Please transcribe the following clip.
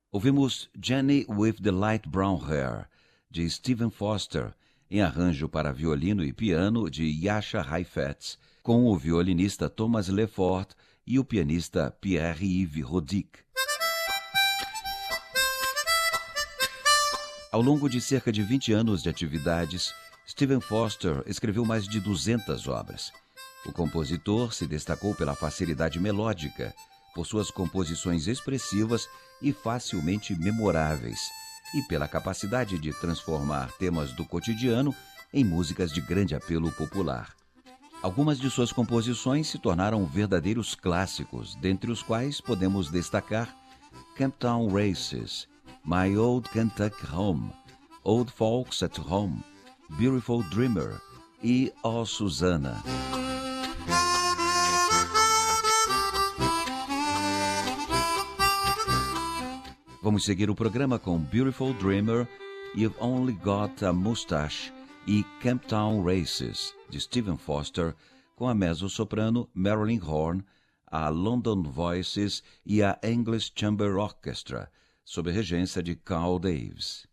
Ouvimos Jenny with the Light Brown Hair, de Stephen Foster, em arranjo para violino e piano de Jascha Heifetz, com o violinista Thomas Lefort e o pianista Pierre-Yves Rodic. Ao longo de cerca de 20 anos de atividades, Stephen Foster escreveu mais de 200 obras. O compositor se destacou pela facilidade melódica, por suas composições expressivas e facilmente memoráveis, e pela capacidade de transformar temas do cotidiano em músicas de grande apelo popular. Algumas de suas composições se tornaram verdadeiros clássicos, dentre os quais podemos destacar Camptown Races, My Old Kentucky Home, Old Folks at Home, Beautiful Dreamer e Oh Susanna. Vamos seguir o programa com Beautiful Dreamer, You've Only Got a Mustache e Camptown Races, de Stephen Foster, com a mezzo-soprano Marilyn Horne, a London Voices e a English Chamber Orchestra, sob a regência de Carl Davis.